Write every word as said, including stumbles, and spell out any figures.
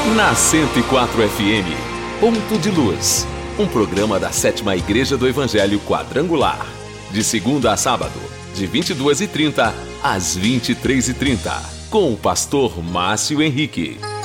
Na cento e quatro F M, Ponto de Luz, um programa da Sétima Igreja do Evangelho Quadrangular. De segunda a sábado, de vinte e duas e trinta às vinte e três e trinta, com o pastor Márcio Henrique.